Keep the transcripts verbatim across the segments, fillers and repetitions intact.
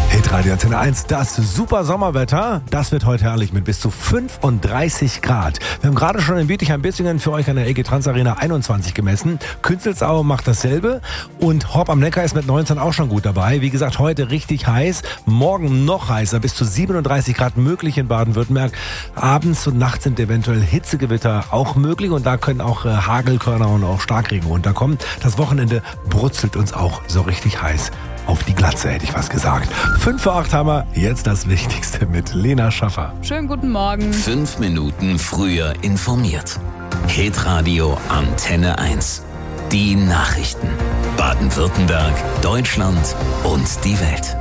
Hitradio Antenne eins, das super Sommerwetter, das wird heute herrlich mit bis zu fünfunddreißig Grad. Wir haben gerade schon in Bietigheim-Bissingen für euch an der E G Trans Arena einundzwanzig gemessen. Künzelsau macht dasselbe und Horb am Neckar ist mit neunzehn auch schon gut dabei. Wie gesagt, heute richtig heiß, morgen noch heißer, bis zu siebenunddreißig Grad möglich in Baden-Württemberg. Abends und nachts sind eventuell Hitzegewitter auch möglich und da können auch äh, Hagelkörner und auch Starkregen runterkommen. Das Wochenende brutzelt uns auch so richtig heiß auf die Glatze, hätte ich was gesagt. Fünf vor acht haben wir, jetzt das Wichtigste mit Lena Schaffer. Schönen guten Morgen. Fünf Minuten früher informiert. Hitradio Antenne eins. Die Nachrichten. Baden-Württemberg, Deutschland und die Welt.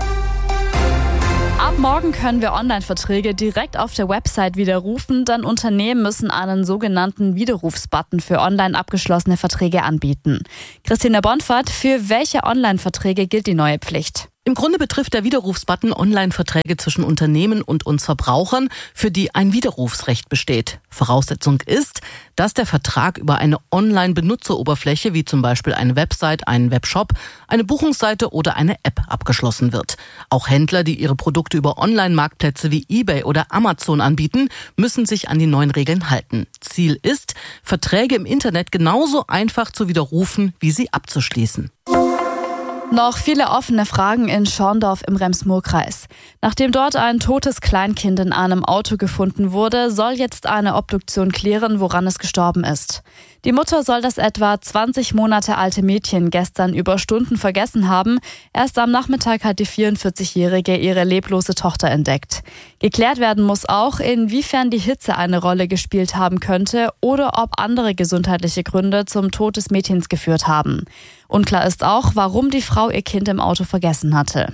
Ab morgen können wir Online-Verträge direkt auf der Website widerrufen, denn Unternehmen müssen einen sogenannten Widerrufsbutton für online abgeschlossene Verträge anbieten. Christina Bonfert, für welche Online-Verträge gilt die neue Pflicht? Im Grunde betrifft der Widerrufsbutton Online-Verträge zwischen Unternehmen und uns Verbrauchern, für die ein Widerrufsrecht besteht. Voraussetzung ist, dass der Vertrag über eine Online-Benutzeroberfläche, wie zum Beispiel eine Website, einen Webshop, eine Buchungsseite oder eine App abgeschlossen wird. Auch Händler, die ihre Produkte über Online-Marktplätze wie eBay oder Amazon anbieten, müssen sich an die neuen Regeln halten. Ziel ist, Verträge im Internet genauso einfach zu widerrufen, wie sie abzuschließen. Noch viele offene Fragen in Schorndorf im Rems-Murr-Kreis. Nachdem dort ein totes Kleinkind in einem Auto gefunden wurde, soll jetzt eine Obduktion klären, woran es gestorben ist. Die Mutter soll das etwa zwanzig Monate alte Mädchen gestern über Stunden vergessen haben. Erst am Nachmittag hat die vierundvierzigjährige ihre leblose Tochter entdeckt. Geklärt werden muss auch, inwiefern die Hitze eine Rolle gespielt haben könnte oder ob andere gesundheitliche Gründe zum Tod des Mädchens geführt haben. Unklar ist auch, warum die Frau ihr Kind im Auto vergessen hatte.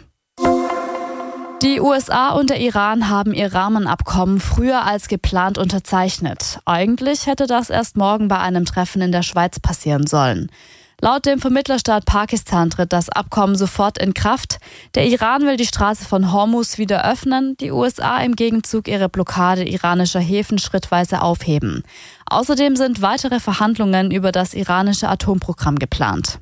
Die U S A und der Iran haben ihr Rahmenabkommen früher als geplant unterzeichnet. Eigentlich hätte das erst morgen bei einem Treffen in der Schweiz passieren sollen. Laut dem Vermittlerstaat Pakistan tritt das Abkommen sofort in Kraft. Der Iran will die Straße von Hormuz wieder öffnen, die U S A im Gegenzug ihre Blockade iranischer Häfen schrittweise aufheben. Außerdem sind weitere Verhandlungen über das iranische Atomprogramm geplant.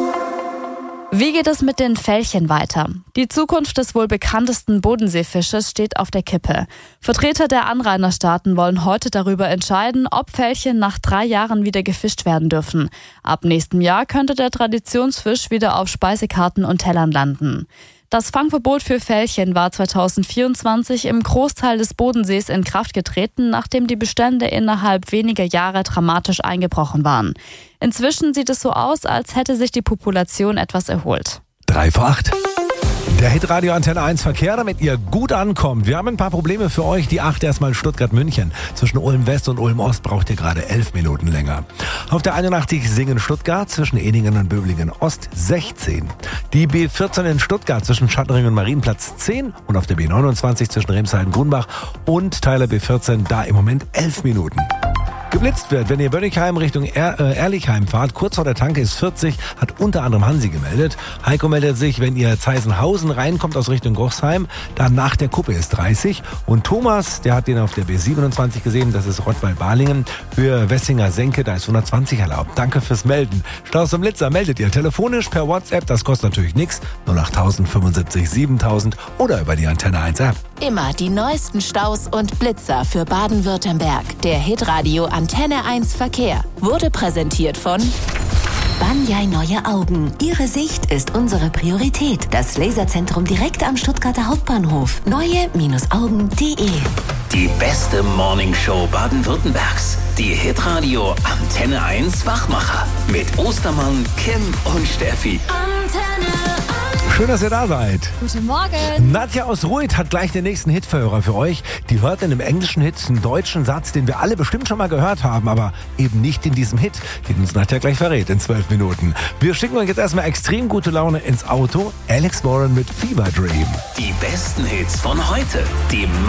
Wie geht es mit den Felchen weiter? Die Zukunft des wohl bekanntesten Bodenseefisches steht auf der Kippe. Vertreter der Anrainerstaaten wollen heute darüber entscheiden, ob Felchen nach drei Jahren wieder gefischt werden dürfen. Ab nächstem Jahr könnte der Traditionsfisch wieder auf Speisekarten und Tellern landen. Das Fangverbot für Felchen war zweitausendvierundzwanzig im Großteil des Bodensees in Kraft getreten, nachdem die Bestände innerhalb weniger Jahre dramatisch eingebrochen waren. Inzwischen sieht es so aus, als hätte sich die Population etwas erholt. Drei vor acht. Der Hitradio Antenne eins Verkehr, damit ihr gut ankommt. Wir haben ein paar Probleme für euch. Die acht erstmal Stuttgart-München. Zwischen Ulm West und Ulm Ost braucht ihr gerade elf Minuten länger. Auf der einundachtzig Singen-Stuttgart zwischen Ehningen und Böblingen Ost sechzehn. Die B vierzehn in Stuttgart zwischen Schottenring und Marienplatz zehn. Und auf der B neunundzwanzig zwischen Remshalden-Grunbach und Teiler B vierzehn da im Moment elf Minuten. Geblitzt wird, wenn ihr Bönnigheim Richtung er- äh, Ehrlichheim fahrt. Kurz vor der Tanke ist vierzig, hat unter anderem Hansi gemeldet. Heiko meldet sich, wenn ihr Zeisenhausen reinkommt aus Richtung Grochsheim, dann nach der Kuppe ist dreißig. Und Thomas, der hat den auf der B siebenundzwanzig gesehen, das ist Rottweil-Balingen. Höhe Wessinger Senke, da ist hundertzwanzig erlaubt. Danke fürs Melden. Staus und Blitzer meldet ihr telefonisch per WhatsApp, das kostet natürlich nichts. null acht fünfundsiebzig siebentausend oder über die Antenne eins App. Immer die neuesten Staus und Blitzer für Baden-Württemberg. Der Hitradio Antenne eins Verkehr wurde präsentiert von Banyai Neue Augen. Ihre Sicht ist unsere Priorität. Das Laserzentrum direkt am Stuttgarter Hauptbahnhof. neue Augen punkt de. Die beste Morningshow Baden-Württembergs. Die Hitradio Antenne eins Wachmacher. Mit Ostermann, Kim und Steffi. Antenne eins. Schön, dass ihr da seid. Guten Morgen. Nadja aus Ruid hat gleich den nächsten Hitverhörer für euch. Die hört in einem englischen Hit einen deutschen Satz, den wir alle bestimmt schon mal gehört haben, aber eben nicht in diesem Hit, den uns Nadja gleich verrät in zwölf Minuten. Wir schicken euch jetzt erstmal extrem gute Laune ins Auto. Alex Warren mit Fever Dream. Die besten Hits von heute. Die